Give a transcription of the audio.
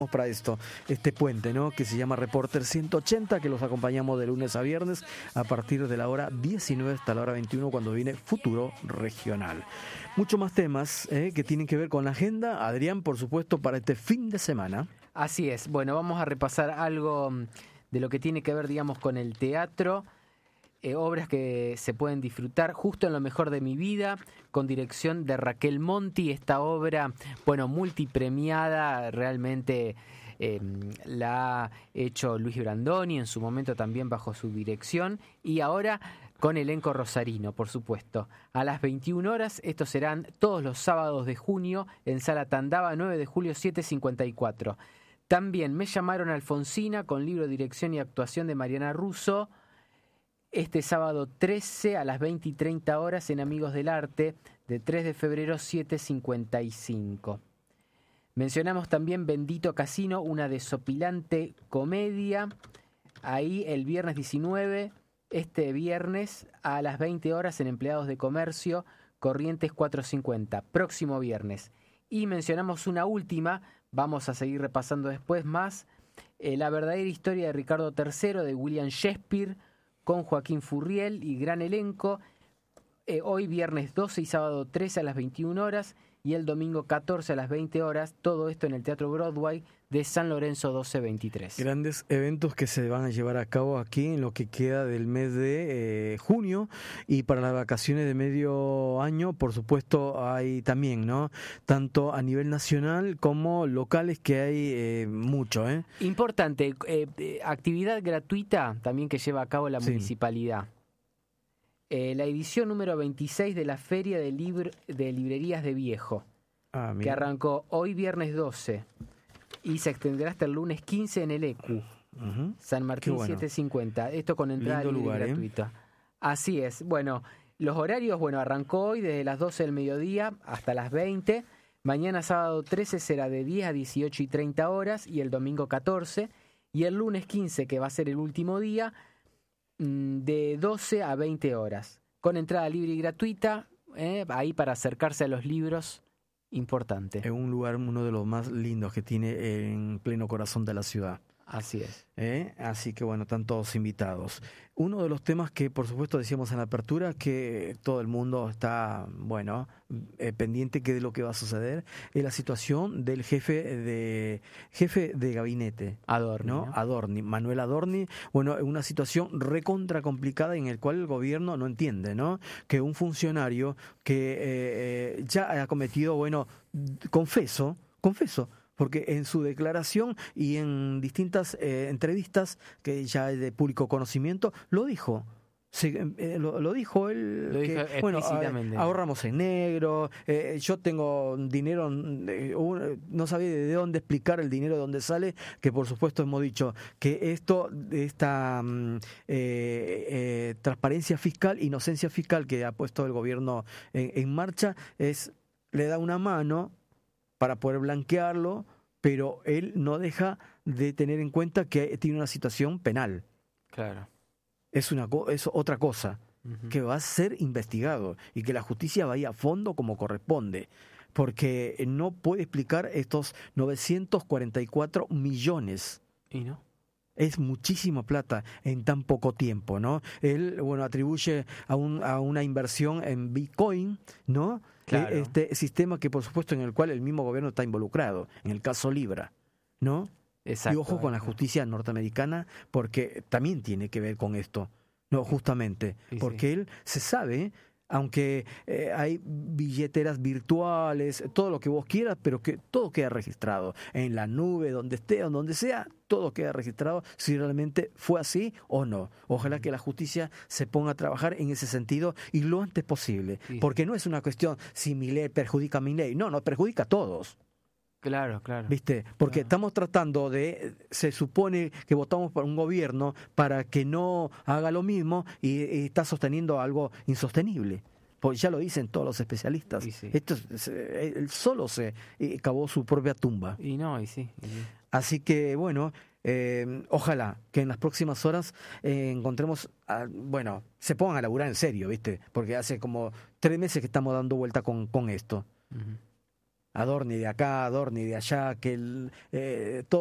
para esto, este puente, ¿no? Que se llama Reporter 180, que los acompañamos de lunes a viernes a partir de la hora 19 hasta la hora 21 cuando viene Futuro Regional. Muchos más temas que tienen que ver con la agenda, Adrián, por supuesto, para este fin de semana. Así es, bueno, vamos a repasar algo de lo que tiene que ver, digamos, con el teatro. Obras que se pueden disfrutar justo en Lo Mejor de mi Vida, con dirección de Raquel Monti. Esta obra, bueno, multipremiada, realmente la ha hecho Luis Brandoni, en su momento también bajo su dirección, y ahora con elenco rosarino, por supuesto. A las 21 horas, estos serán todos los sábados de junio, en Sala Tandava, 9 de julio, 754. También Me llamaron Alfonsina, con libro, dirección y actuación de Mariana Russo, este sábado 13 a las 20 y 30 horas en Amigos del Arte, de 3 de febrero 7:55. Mencionamos también Bendito Casino, una desopilante comedia, ahí el viernes 19, este viernes a las 20 horas en Empleados de Comercio, Corrientes 450, próximo viernes. Y mencionamos una última, vamos a seguir repasando después más, La verdadera historia de Ricardo III, de William Shakespeare, con Joaquín Furriel y gran elenco, hoy viernes 12 y sábado 13 a las 21 horas y el domingo 14 a las 20 horas, todo esto en el Teatro Broadway de San Lorenzo 1223. Grandes eventos que se van a llevar a cabo aquí en lo que queda del mes de junio, y para las vacaciones de medio año, por supuesto, hay también, ¿no? Tanto a nivel nacional como locales, que hay mucho, ¿eh? Importante, actividad gratuita también que lleva a cabo la municipalidad. La edición número 26 de la Feria de Librerías de Viejo, que arrancó hoy viernes 12 y se extenderá hasta el lunes 15 en el ECU, San Martín 750. Esto con entrada libre y gratuita. Así es. Bueno, los horarios, arrancó hoy desde las 12 del mediodía hasta las 20. Mañana sábado 13 será de 10 a 18 y 30 horas y el domingo 14. Y el lunes 15, que va a ser el último día, de 12 a 20 horas, con entrada libre y gratuita, ahí para acercarse a los libros, importante. Es un lugar, uno de los más lindos que tiene en pleno corazón de la ciudad. Así es. Así que están todos invitados. Uno de los temas que por supuesto decíamos en la apertura, que todo el mundo está pendiente de lo que va a suceder, es la situación del jefe de gabinete, Adorni, ¿no? Adorni, Manuel Adorni. Una situación recontra complicada en el cual el gobierno no entiende, ¿no? Que un funcionario que ya ha cometido, confeso, porque en su declaración y en distintas entrevistas que ya es de público conocimiento, lo dijo. Lo dijo él, lo dijo explícitamente. Ahorramos en negro, yo tengo dinero, no sabía de dónde explicar el dinero, de dónde sale, que por supuesto hemos dicho que esta transparencia fiscal, inocencia fiscal que ha puesto el gobierno en marcha, le da una mano para poder blanquearlo, pero él no deja de tener en cuenta que tiene una situación penal. Claro. Es otra cosa, que va a ser investigado y que la justicia vaya a fondo como corresponde, porque no puede explicar estos 944 millones. ¿Y no? Es muchísima plata en tan poco tiempo, ¿no? Él, atribuye a una inversión en Bitcoin, ¿no? Claro. Este sistema que, por supuesto, en el cual el mismo gobierno está involucrado, en el caso Libra, ¿no? Exacto. Y ojo con la justicia norteamericana, porque también tiene que ver con esto, ¿no? Justamente, porque él se sabe, aunque hay billeteras virtuales, todo lo que vos quieras, pero que todo queda registrado en la nube, donde esté o donde sea, todo queda registrado si realmente fue así o no. Ojalá que la justicia se ponga a trabajar en ese sentido y lo antes posible, porque no es una cuestión si mi ley perjudica a mi ley, no, nos perjudica a todos. Claro. ¿Viste? Porque estamos tratando se supone que votamos por un gobierno para que no haga lo mismo y está sosteniendo algo insostenible. Pues ya lo dicen todos los especialistas. Esto él solo se cavó su propia tumba. Así que ojalá que en las próximas horas encontremos, se pongan a laburar en serio, ¿viste? Porque hace como 3 meses que estamos dando vuelta con esto. Adorni de acá, Adorni de allá, que todo